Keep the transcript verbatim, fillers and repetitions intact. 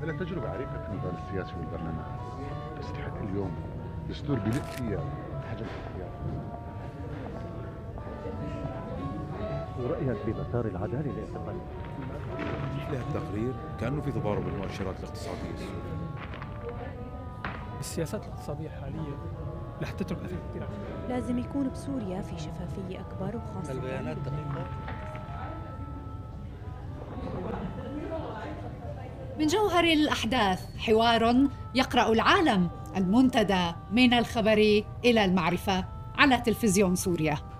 لها تجربة عريقة في المجال السياسي والبرلماني، بس لحد اليوم دستور بلق فيها حجم الاختيار. ورأيك بمسار العدالة الاعتقالي؟ له التقرير كأنه في تضارب المؤشرات الاقتصادية السورية. السياسات الاقتصادية حاليا رح تترك أثر كثير. لازم يكون بسوريا في شفافية أكبر وخاصة البيانات دقيقة. من جوهر الأحداث حوار يقرأ العالم، المنتدى من الخبر إلى المعرفة على تلفزيون سوريا.